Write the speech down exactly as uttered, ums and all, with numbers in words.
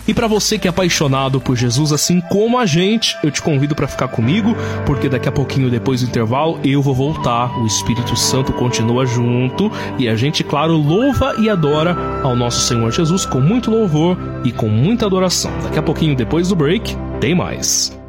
E para você que é apaixonado por Jesus assim como a gente, eu te convido para ficar comigo, porque daqui a pouquinho depois do intervalo eu vou voltar, o Espírito Santo continua junto e a gente, claro, louva e adora ao nosso Senhor Jesus com muito louvor e com muita adoração. Daqui a pouquinho depois do break, tem mais.